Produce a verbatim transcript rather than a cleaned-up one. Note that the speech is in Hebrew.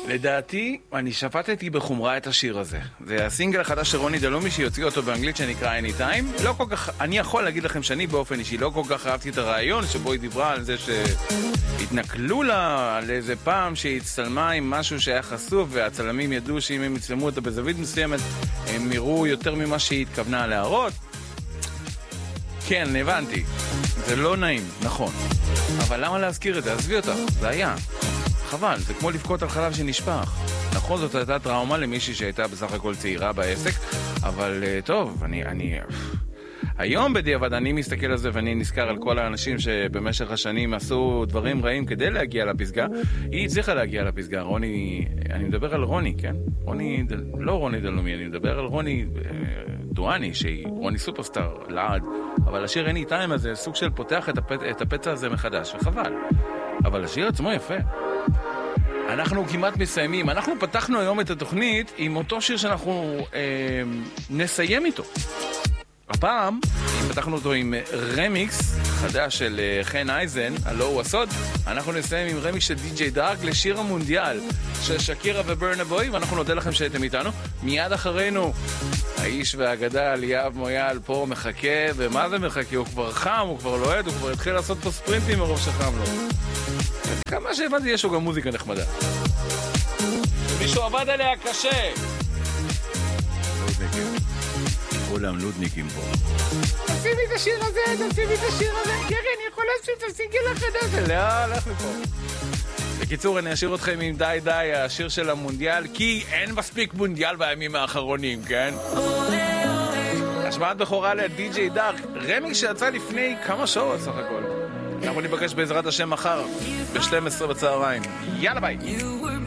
לדעתי, אני שפטתי בחומרה את השיר הזה. זה הסינגל החדש של רוני דלומי שיוציא אותו באנגלית שנקרא Anytime. לא כל כך, אני יכול להגיד לכם שאני באופן אישי לא כל כך אהבתי את הרעיון שבו היא דיברה על זה שהתנכלו לה על איזה פעם שהיא הצטלמה עם משהו שהיה חשוף והצלמים ידעו שאם הם יצלמו אותה בזווית מסוימת הם יראו יותר ממה שהיא התכוונה להראות. כן, הבנתי. זה לא נעים, נכון. אבל למה להזכיר את זה? עזבי אותך, זה היה. חבל, זה כמו לבכות על חלב שנשפך. נכון, זאת הייתה טראומה למישהי שהייתה בסך הכל צעירה בעסק, אבל טוב, אני... אני... היום בדיעבד אני מסתכל על זה ואני נזכר על כל האנשים שבמשך השנים עשו דברים רעים כדי להגיע לפסגה. היא הצליחה להגיע לפסגה. רוני, אני מדבר על רוני, כן? רוני, לא רוני דלומי, אני מדבר על רוני דואני, שהיא רוני סופרסטאר, לעד. אבל השיר Anytime הזה סוג של פותח את, הפצ... את הפצע הזה מחדש, וחבל. אבל השיר עצמו יפה. אנחנו כמעט מסיימים. אנחנו פתחנו היום את התוכנית עם אותו שיר שאנחנו אה, נסיים איתו. הפעם פתחנו אותו עם רמיקס חדש של חן אייזן, הלא הוא הסוד. אנחנו נסיים עם רמיקס של די-ג'יי דארק לשיר המונדיאל של שקירה וברנה בוי, ואנחנו נודה לכם שהייתם איתנו. מיד אחרינו האיש והאגדה ליאב מויאל פה מחכה, ומה זה מחכה? הוא כבר חם, הוא כבר לועד, הוא כבר התחיל לעשות פה ספרינטים מרוב שחם לו. כמה שהבנתי יש לו גם מוזיקה נחמדה. מישהו עבד עליה קשה. כולם נודניקים פה. תשימי את השיר הזה, תשימי את השיר הזה. גרי, אני יכול להשים את הסינגל החדש. לא, הלך לי פה. בקיצור, אני אשאיר אתכם עם די די, השיר של המונדיאל, כי אין מספיק מונדיאל בימים האחרונים, כן? השמעת בכורה לדי-ג'יי דארק, רמיקס שיצא לפני כמה שעות סך הכל. אנחנו ניפגש בעזרת השם מחר, ב-שתים עשרה בצהריים. יאללה ביי.